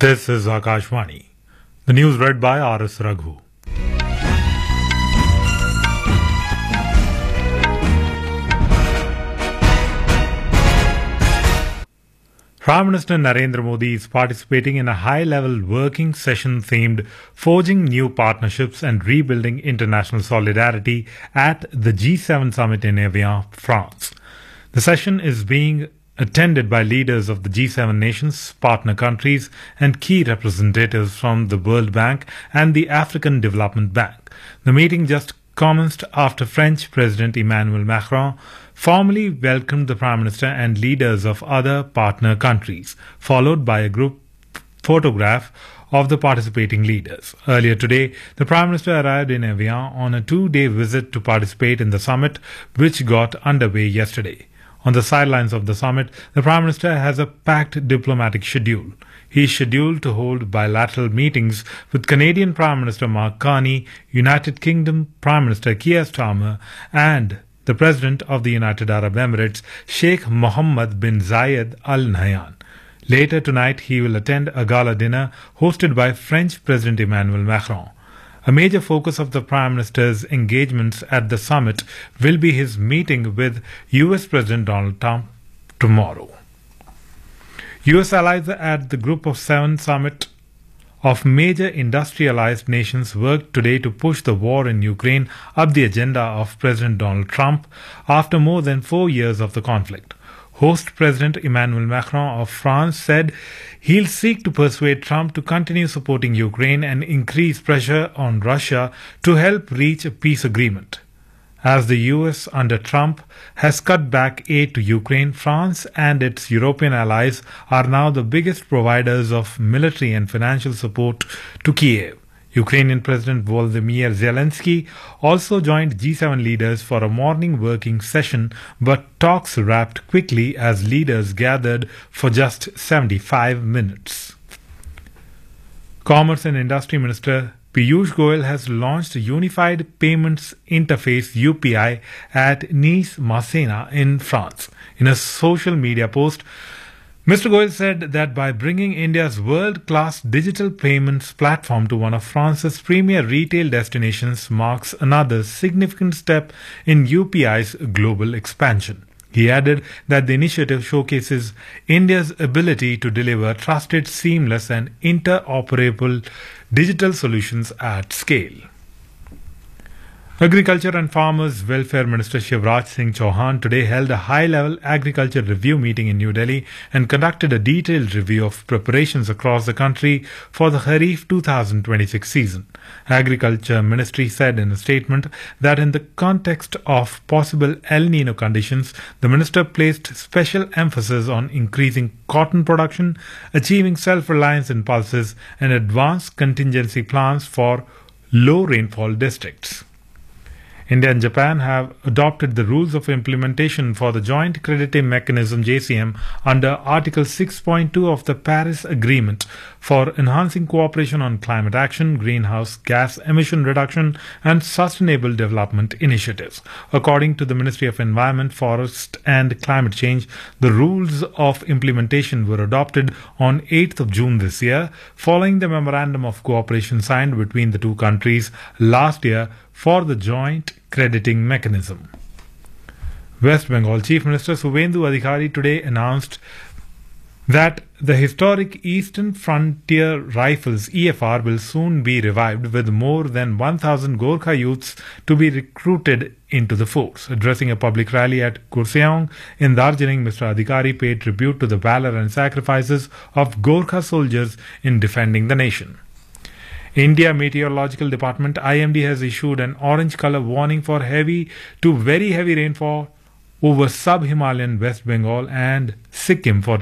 This is Akashvani. The news read by R.S. Raghu. Prime Minister Narendra Modi is participating in a high-level working session themed Forging New Partnerships and Rebuilding International Solidarity at the G7 Summit in Evian, France. The session is being attended by leaders of the G7 nations, partner countries, and key representatives from the World Bank and the African Development Bank. The meeting just commenced after French President Emmanuel Macron formally welcomed the Prime Minister and leaders of other partner countries, followed by a group photograph of the participating leaders. Earlier today, the Prime Minister arrived in Evian on a two-day visit to participate in the summit, which got underway yesterday. On the sidelines of the summit, the Prime Minister has a packed diplomatic schedule. He is scheduled to hold bilateral meetings with Canadian Prime Minister Mark Carney, United Kingdom Prime Minister Keir Starmer, and the President of the United Arab Emirates, Sheikh Mohammed bin Zayed Al Nahyan. Later tonight, he will attend a gala dinner hosted by French President Emmanuel Macron. A major focus of the Prime Minister's engagements at the summit will be his meeting with US President Donald Trump tomorrow. US allies at the Group of Seven summit of major industrialized nations worked today to push the war in Ukraine up the agenda of President Donald Trump after more than 4 years of the conflict. Host President Emmanuel Macron of France said he'll seek to persuade Trump to continue supporting Ukraine and increase pressure on Russia to help reach a peace agreement. As the US under Trump has cut back aid to Ukraine, France and its European allies are now the biggest providers of military and financial support to Kiev. Ukrainian President Volodymyr Zelensky also joined G7 leaders for a morning working session, but talks wrapped quickly as leaders gathered for just 75 minutes. Commerce and Industry Minister Piyush Goyal has launched a Unified Payments Interface UPI at Nice Masséna in France. In a social media post, Mr. Goyal said that by bringing India's world-class digital payments platform to one of France's premier retail destinations marks another significant step in UPI's global expansion. He added that the initiative showcases India's ability to deliver trusted, seamless and interoperable digital solutions at scale. Agriculture and Farmers Welfare Minister Shivraj Singh Chauhan today held a high-level agriculture review meeting in New Delhi and conducted a detailed review of preparations across the country for the Kharif 2026 season. Agriculture Ministry said in a statement that in the context of possible El Nino conditions, the minister placed special emphasis on increasing cotton production, achieving self-reliance in pulses, and advanced contingency plans for low rainfall districts. India and Japan have adopted the rules of implementation for the Joint Crediting Mechanism JCM under Article 6.2 of the Paris Agreement for enhancing cooperation on climate action, greenhouse gas emission reduction and sustainable development initiatives. According to the Ministry of Environment, Forest and Climate Change, the rules of implementation were adopted on 8th of June this year, following the Memorandum of Cooperation signed between the two countries last year for the Joint Crediting Mechanism. West Bengal Chief Minister Suvendu Adhikari today announced that the historic Eastern Frontier Rifles EFR will soon be revived with more than 1,000 Gorkha youths to be recruited into the force. Addressing a public rally at Kurseong in Darjeeling, Mr. Adhikari paid tribute to the valor and sacrifices of Gorkha soldiers in defending the nation. India Meteorological Department IMD has issued an orange color warning for heavy to very heavy rainfall over sub-Himalayan West Bengal and Sikkim for